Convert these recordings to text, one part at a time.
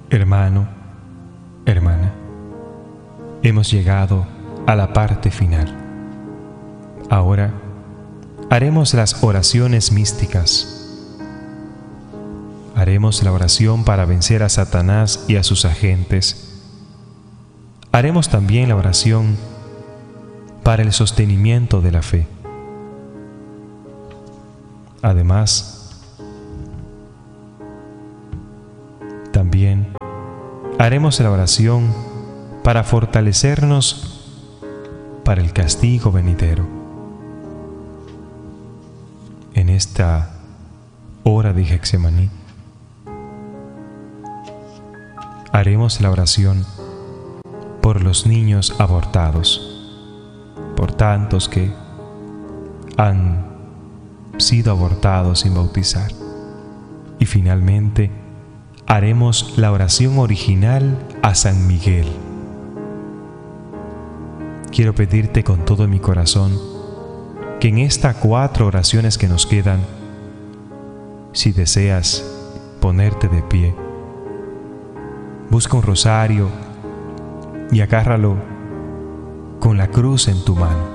Hermano, hermana, hemos llegado a la parte final. Ahora haremos las oraciones místicas. Haremos la oración para vencer a Satanás y a sus agentes. Haremos también la oración para el sostenimiento de la fe. Además, también haremos la oración para fortalecernos para el castigo venidero. En esta hora de Getsemaní, haremos la oración por los niños abortados, por tantos que han sido abortados sin bautizar. Y finalmente, haremos la oración original a San Miguel. Quiero pedirte con todo mi corazón que en estas 4 oraciones que nos quedan, si deseas ponerte de pie, busca un rosario y agárralo con la cruz en tu mano.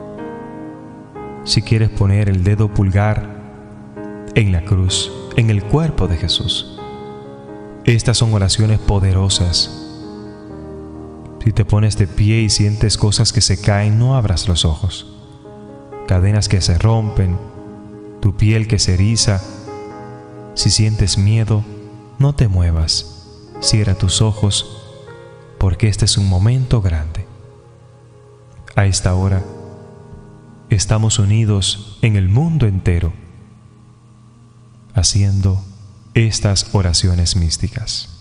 Si quieres poner el dedo pulgar en la cruz, en el cuerpo de Jesús. Estas son oraciones poderosas. Si te pones de pie y sientes cosas que se caen, no abras los ojos. Cadenas que se rompen, tu piel que se eriza. Si sientes miedo, no te muevas. Cierra tus ojos, porque este es un momento grande. A esta hora, estamos unidos en el mundo entero, haciendo estas oraciones místicas.